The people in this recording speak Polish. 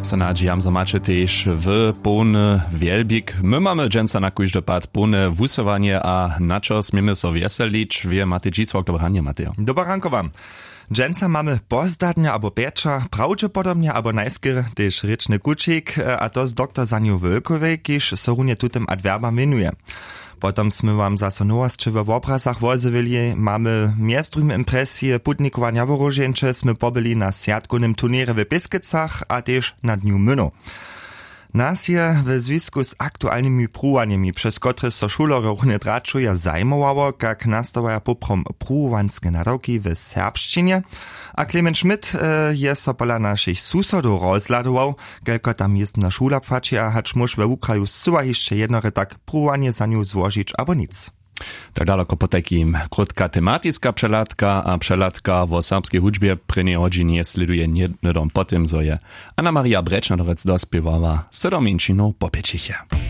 se nadžiam, że macie też w pełny wielbik. My mamy dżęca na kujżdy pad pełne wusowanie, a na čo smiemy so wieselić, wie Matej Dzisłok. Dobranie, Mateo. Dobaranko wam. Dżęca mamy pozdatnia albo piecza, prawdopodobnie albo najskier też ryczny kucik, a to z dr Zanju Wölkowej, kiż so runie tutem adverba minuje. Potom sme wam zaso nowości w obrazach wozywili, mamy miestrujmy impresje putnikowania w Rożeńcze, sme pobyli na siatkunym turnierze w Piskicach, a też na Dniu Mynu. Nas je w związku z aktualnymi pruwaniami, przez które so szulore ruchne draczuje, zajmowało, jak nastawaja poprom pruwanskie nadawki w serbszczynie, a Clement Schmidt je so pola naszych susodów rozladował, kelko tam jest na szula pfacie, a hacz musz we Ukraju zsyła jeszcze jednore tak pruwanie za nią złożyć, albo nic. Tak daleko po takim krótka tematicka przeladka, a przeladka w serbskiej hudźbie prynie godzinie sleduje niedom po tym, zo je Anna Maria Breczna dospiewała 7 minut po 5.